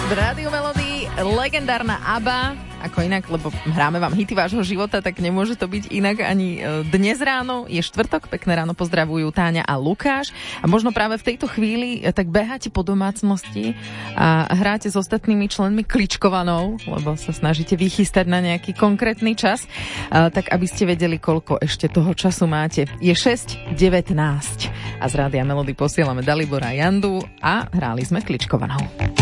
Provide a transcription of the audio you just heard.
Rádio Melody, legendárna ABBA, ako inak, lebo hráme vám hity vášho života, tak nemôže to byť inak ani dnes ráno. Je štvrtok, pekné ráno pozdravujú Táňa a Lukáš. A možno práve v tejto chvíli tak beháte po domácnosti a hráte s ostatnými členmi kličkovanou, lebo sa snažíte vychystať na nejaký konkrétny čas, tak aby ste vedeli, koľko ešte toho času máte. Je 6:19 a z Rádia Melody posielame Dalibora Jandu a hráli sme kličkovanou.